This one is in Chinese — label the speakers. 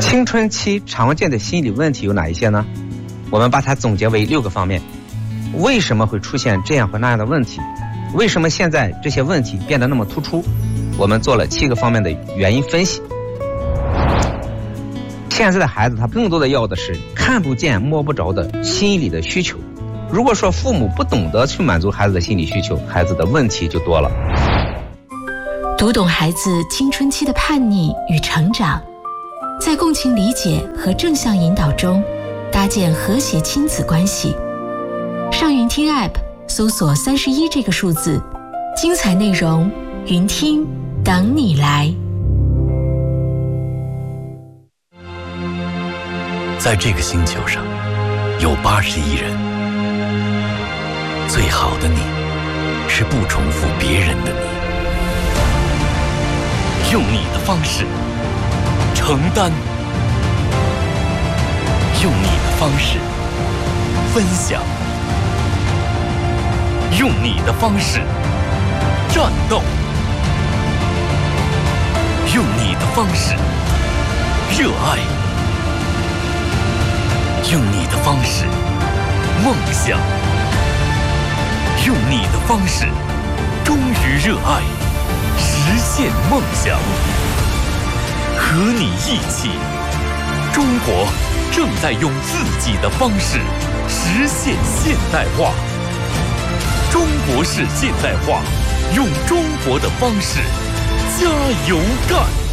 Speaker 1: 青春期常见的心理问题有哪一些呢？我们把它总结为6个方面。为什么会出现这样或那样的问题？为什么现在这些问题变得那么突出？我们做了7个方面的原因分析。现在的孩子他更多的要的是看不见摸不着的心理的需求。如果说父母不懂得去满足孩子的心理需求，孩子的问题就多了。
Speaker 2: 读懂孩子青春期的叛逆与成长，在共情理解和正向引导中搭建和谐亲子关系。上云听 App 搜索31这个数字，精彩内容云听等你来。
Speaker 3: 在这个星球上有80亿人，最好的你是不重复别人的你，用你的方式承担，用你的方式分享，用你的方式战斗，用你的方式热爱，用你的方式梦想，用你的方式忠于热爱，实现梦想。和你一起，中国正在用自己的方式实现现代化。中国式现代化，用中国的方式加油干！